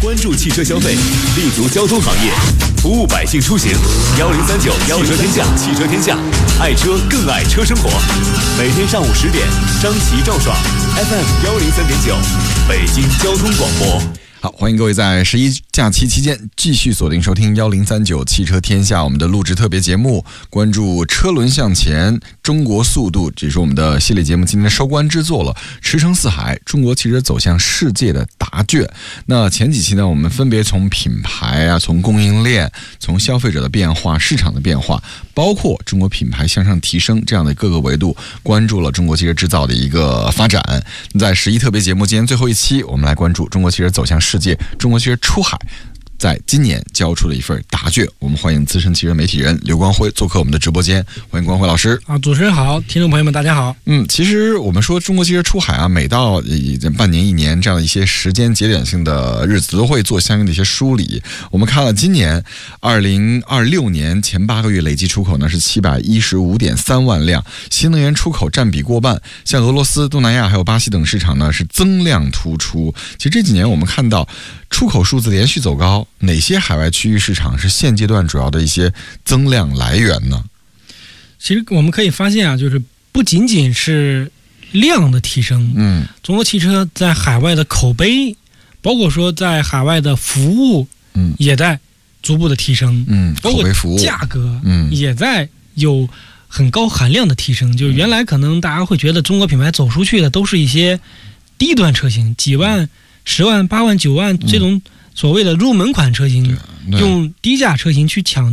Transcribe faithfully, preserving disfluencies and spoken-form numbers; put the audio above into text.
关注汽车消费，立足交通行业，服务百姓出行。幺零三九汽车天下，汽车天下，爱车更爱车生活。每天上午十点，张琪赵爽 F M 幺零三点九，北京交通广播。 好，欢迎各位在十一假期期间继续锁定收听幺零三九汽车天下我们的录制特别节目，关注车轮向前，中国速度，这是我们的系列节目今天收官之作了。驰骋四海，中国汽车走向世界的答卷。那前几期呢，我们分别从品牌啊，从供应链，从消费者的变化，市场的变化，包括中国品牌向上提升这样的各个维度，关注了中国汽车制造的一个发展。在十一特别节目今天最后一期，我们来关注中国汽车走向世界，中国汽车出海在今年交出了一份答卷。我们欢迎资深汽车媒体人刘光辉做客我们的直播间，欢迎光辉老师。 啊，主持人好，听众朋友们大家好。 嗯，其实我们说中国汽车出海啊，每到半年一年这样的一些时间节点性的日子，都会做相应的一些梳理。我们看了今年二零二六年前八个月累计出口呢是七百一十五点三万辆，新能源出口占比过半，像俄罗斯、东南亚还有巴西等市场呢是增量突出。其实这几年我们看到出口数字连续走高，哪些海外区域市场是现阶段主要的一些增量来源呢？ 其实我们可以发现啊，就是不仅仅是量的提升，嗯，中国汽车在海外的口碑，包括说在海外的服务，嗯，也在逐步的提升，嗯，口碑服务，价格，嗯，也在有很高含量的提升。就是原来可能大家会觉得中国品牌走出去的都是一些低端车型，几万、十万、八万、九万这种所谓的入门款车型，用低价车型去抢